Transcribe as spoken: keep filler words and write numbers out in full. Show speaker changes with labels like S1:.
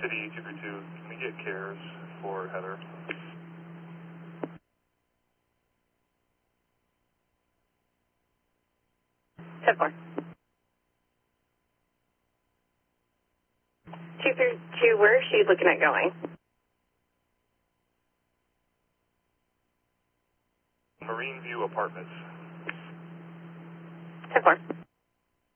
S1: City two three two, can we get cares for Heather?
S2: ten four. two three two, where is she looking at going?
S1: Marine View Apartments.
S2: ten four.